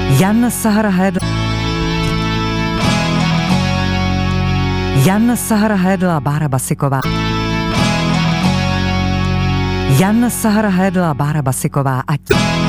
Jan Sahra-Hédl a Bára Basiková. Jan Sahra-Hédl a Bára Basiková a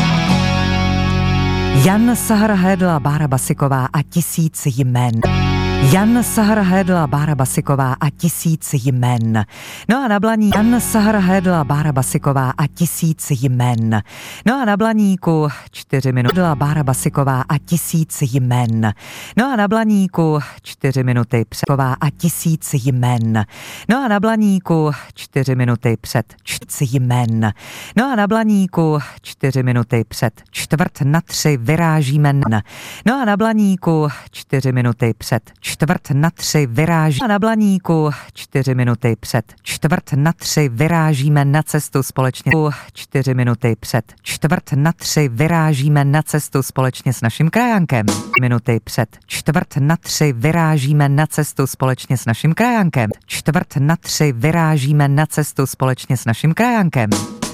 Jan Sahra-Hédl a Bára Basiková a tisíc jmen. Jan Sahra-Hédl a Bára Basiková a tisíc jmen. No a na blaníku Jan Sahra-Hédl a Bára Basiková a tisíc jmen. No a na blaníku 4 minuty a Bára Basiková a tisíc jmen. No a na blaníku 4 minuty předková a tisíc jmen. No a na blaníku 4 minuty před jmen. No a na blaníku 4 minuty před 2:45 vyrážíme. No a na blaníku 4 minuty před 2:45 vyráží. A na blaníku 4 minuty před 2:45 vyrážíme na cestu společně. 4 minuty před 2:45 vyrážíme na cestu společně s naším krajankem. Minuty před 2:45 vyrážíme na cestu společně s naším krajankem. 2:45 vyrážíme na cestu společně s naším krajankem.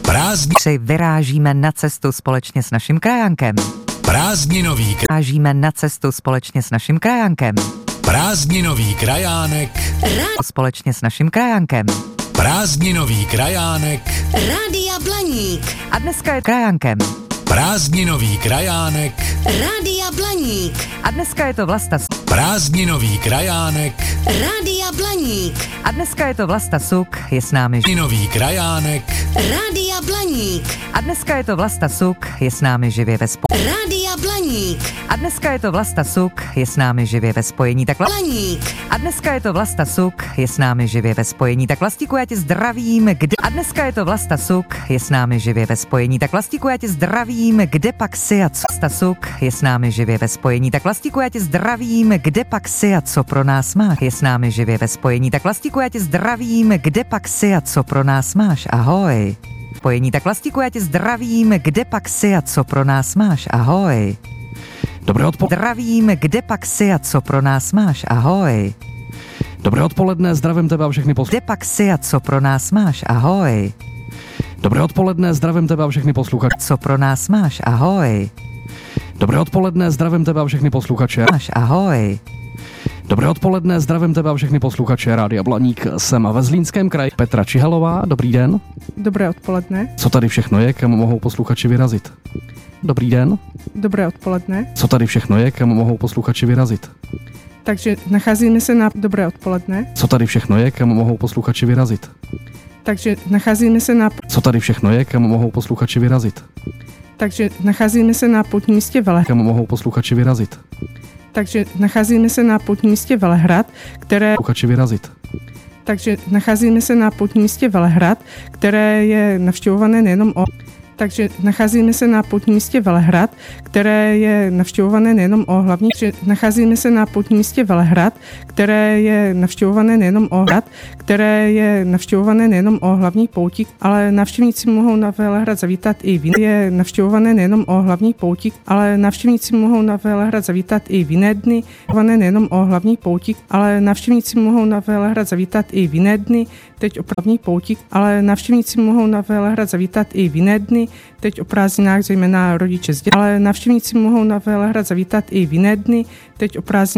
Vyrážíme na cestu společně s naším krajankem. Vyrážíme na cestu společně s naším krajankem. Prázdninový krajánek. Společně s naším krajankem. Prázdninový krajánek. Rádia Blaník. A dneska je krajankem. Prázdninový krajánek. Rádia Blaník. A dneska je to Vlasta. Prázdninový krajánek. Rádia Blaník. A dneska je to Vlasta Suk, je s námi. Prázdninový krajánek. Rádia Blaník. A dneska je to Vlasta Suk, je s námi živě ve spojení. Rádia Blaník. A dneska je to Vlasta Suk, je s námi živě ve spojení. Tak Blaník. A dneska je to Vlasta Suk, je s námi živě ve spojení. Tak Vlastíku, já tě zdravím, kde... A dneska je to Vlasta Suk, je s námi živě ve spojení. Tak Vlastíku, já tě zdravím, kde pak si a co? Vlasta Suk je s námi živě ve spojení. Tak Vlastíku, já tě zdravím, kde pak si a co pro nás máš? Je s námi živě ve spojení. Tak Vlastíku, já tě zdravím, kde pak si a co pro nás máš? Ahoj. Spojení. Tak Vlastíku, já tě zdravím, kde pak si a co pro nás máš? Ahoj. Dobré odpoledne. Zdravím, kde pak si a co pro nás máš? Ahoj. Dobré odpoledne, zdravím tebe a všechny posluchače. Kde pak si a co pro nás máš? Ahoj. Dobré odpoledne, zdravím tebe a všechny posluchače. Co pro nás máš? Ahoj. Dobré odpoledne, zdravím tebe a všechny posluchače. Máš, ahoj. Dobré odpoledne, zdravím tebe a všechny posluchače Rádia Blaník. Jsem ve Zlínském kraji. Petra Čihalová, dobrý den. Dobré odpoledne. Co tady všechno je, kam mohou posluchači vyrazit? Dobrý den. Dobré odpoledne. Co tady všechno je, kam mohou posluchači vyrazit? Takže nacházíme se na dobré odpoledne. Co tady všechno je, kam mohou posluchači vyrazit? Takže nacházíme se na Co tady všechno je, kam mohou posluchači vyrazit? Takže nacházíme se na poutním místě Velehrad. Kam mohou posluchači vyrazit? Takže nacházíme se na poutním místě Velehrad, které Posluchači vyrazit. Takže nacházíme se na poutním místě Velehrad, které je navštěvované nejenom o Takže nacházíme se na poutním místě Velehrad, které je navštěvované nejenom o hlavní. Nacházíme se na poutním místě Velehrad, které je navštěvované nejenom o hrad, které je navštěvované nejenom o hlavní poutík, ale návštěvníci mohou na Velehrad zavítat i v jiné. Je navštěvované nejenom o hlavní poutík, ale návštěvníci mohou na Velehrad zavítat i v jiné dny. Nejenom o hlavní poutík, ale návštěvníci mohou na Velehrad zavítat i v jiné dny. Teď o hlavní poutík, ale návštěvníci mohou na Velehrad zavítat i v jiné dny. Teď o prázdninách, zejména rodiče s dětmi, ale návštěvníci mohou na Velehrad zavítat i v jiné dny. Teď o prázdninách